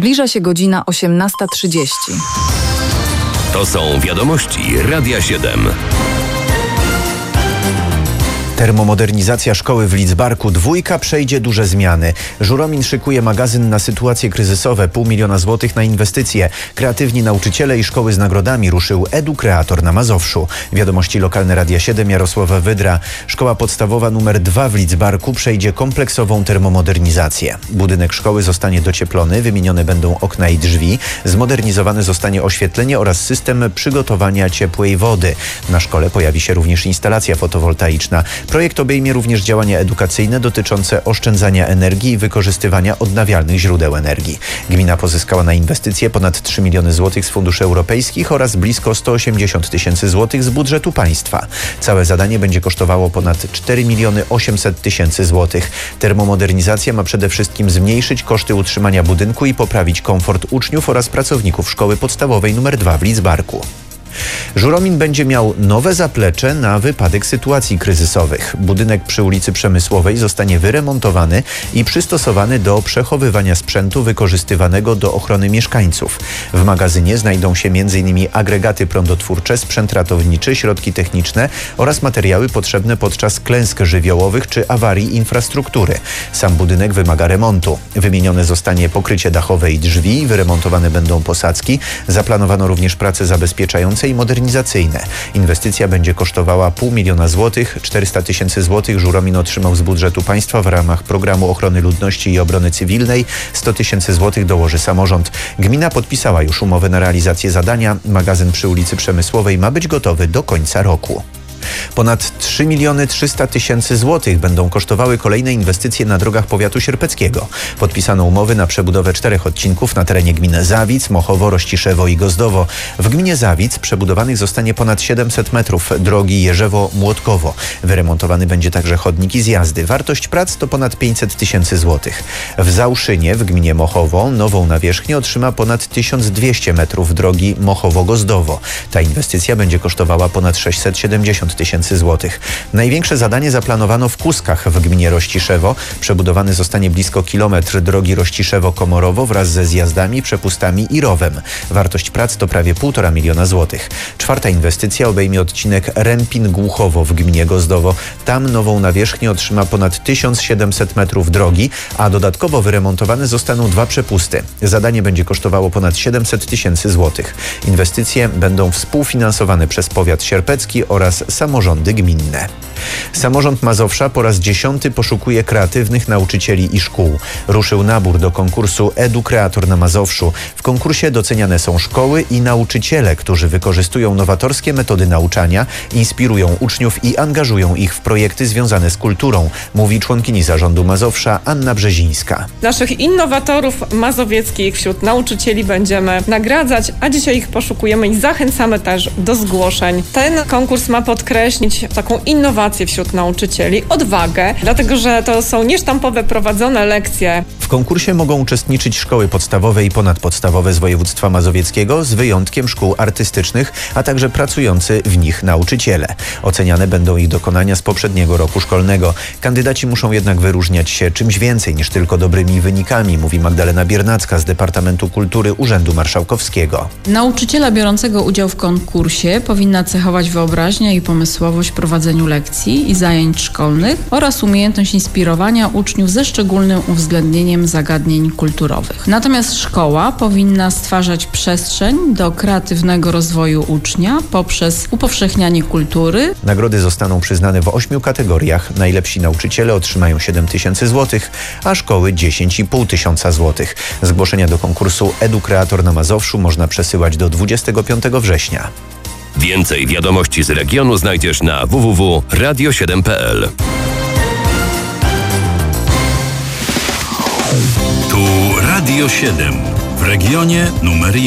Zbliża się godzina 18:30. To są wiadomości Radia 7. Termomodernizacja szkoły w Lidzbarku. 2 przejdzie duże zmiany. Żuromin szykuje magazyn na sytuacje kryzysowe. 500 000 złotych na inwestycje. Kreatywni nauczyciele i szkoły z nagrodami. Ruszył Edukreator na Mazowszu. Wiadomości lokalne Radia 7, Jarosława Wydra. Szkoła podstawowa nr 2 w Lidzbarku przejdzie kompleksową termomodernizację. Budynek szkoły zostanie docieplony, wymienione będą okna i drzwi. Zmodernizowane zostanie oświetlenie oraz system przygotowania ciepłej wody. Na szkole pojawi się również instalacja fotowoltaiczna. Projekt obejmie również działania edukacyjne dotyczące oszczędzania energii i wykorzystywania odnawialnych źródeł energii. Gmina pozyskała na inwestycje ponad 3 miliony złotych z funduszy europejskich oraz blisko 180 000 złotych z budżetu państwa. Całe zadanie będzie kosztowało ponad 4 800 000 złotych. Termomodernizacja ma przede wszystkim zmniejszyć koszty utrzymania budynku i poprawić komfort uczniów oraz pracowników szkoły podstawowej nr 2 w Lidzbarku. Żuromin będzie miał nowe zaplecze na wypadek sytuacji kryzysowych. Budynek przy ulicy Przemysłowej zostanie wyremontowany i przystosowany do przechowywania sprzętu wykorzystywanego do ochrony mieszkańców. W magazynie znajdą się m.in. agregaty prądotwórcze, sprzęt ratowniczy, środki techniczne oraz materiały potrzebne podczas klęsk żywiołowych czy awarii infrastruktury. Sam budynek wymaga remontu. Wymienione zostanie pokrycie dachowe i drzwi, wyremontowane będą posadzki. Zaplanowano również prace zabezpieczające i modernizacyjne. Inwestycja będzie kosztowała 500 000 złotych. 400 000 złotych Żuromin otrzymał z budżetu państwa w ramach Programu Ochrony Ludności i Obrony Cywilnej. 100 000 złotych dołoży samorząd. Gmina podpisała już umowę na realizację zadania. Magazyn przy ulicy Przemysłowej ma być gotowy do końca roku. Ponad 3 300 000 złotych będą kosztowały kolejne inwestycje na drogach powiatu sierpeckiego. Podpisano umowy na przebudowę 4 odcinków na terenie gmin Zawic, Mochowo, Rościszewo i Gozdowo. W gminie Zawic przebudowanych zostanie ponad 700 metrów drogi Jerzewo-Młotkowo. Wyremontowany będzie także chodnik i zjazdy. Wartość prac to ponad 500 000 złotych. W Załszynie w gminie Mochowo nową nawierzchnię otrzyma ponad 1200 metrów drogi Mochowo-Gozdowo. Ta inwestycja będzie kosztowała ponad 670 000 złotych. Największe zadanie zaplanowano w Kuskach w gminie Rościszewo. Przebudowany zostanie blisko kilometr drogi Rościszewo-Komorowo wraz ze zjazdami, przepustami i rowem. Wartość prac to prawie 1,5 miliona złotych. 4. inwestycja obejmie odcinek Rępin-Głuchowo w gminie Gozdowo. Tam nową nawierzchnię otrzyma ponad 1700 metrów drogi, a dodatkowo wyremontowane zostaną 2 przepusty. Zadanie będzie kosztowało ponad 700 000 złotych. Inwestycje będą współfinansowane przez powiat sierpecki oraz samorządy gminne. Samorząd Mazowsza po raz 10 poszukuje kreatywnych nauczycieli i szkół. Ruszył nabór do konkursu Edukreator na Mazowszu. W konkursie doceniane są szkoły i nauczyciele, którzy wykorzystują nowatorskie metody nauczania, inspirują uczniów i angażują ich w projekty związane z kulturą, mówi członkini zarządu Mazowsza Anna Brzezińska. Naszych innowatorów mazowieckich wśród nauczycieli będziemy nagradzać, a dzisiaj ich poszukujemy i zachęcamy też do zgłoszeń. Ten konkurs ma podkreślić taką innowację wśród nauczycieli, odwagę, dlatego że to są niesztampowe prowadzone lekcje. W konkursie mogą uczestniczyć szkoły podstawowe i ponadpodstawowe z województwa mazowieckiego, z wyjątkiem szkół artystycznych, a także pracujący w nich nauczyciele. Oceniane będą ich dokonania z poprzedniego roku szkolnego. Kandydaci muszą jednak wyróżniać się czymś więcej niż tylko dobrymi wynikami, mówi Magdalena Biernacka z Departamentu Kultury Urzędu Marszałkowskiego. Nauczyciela biorącego udział w konkursie powinna cechować wyobraźnia i pomysłowość w prowadzeniu lekcji i zajęć szkolnych oraz umiejętność inspirowania uczniów ze szczególnym uwzględnieniem zagadnień kulturowych. Natomiast szkoła powinna stwarzać przestrzeń do kreatywnego rozwoju ucznia poprzez upowszechnianie kultury. Nagrody zostaną przyznane w 8 kategoriach. Najlepsi nauczyciele otrzymają 7 000 złotych, a szkoły 10,5 tysiąca złotych. Zgłoszenia do konkursu Edukreator na Mazowszu można przesyłać do 25 września. Więcej wiadomości z regionu znajdziesz na www.radio7.pl. Tu Radio 7 w regionie numer 1.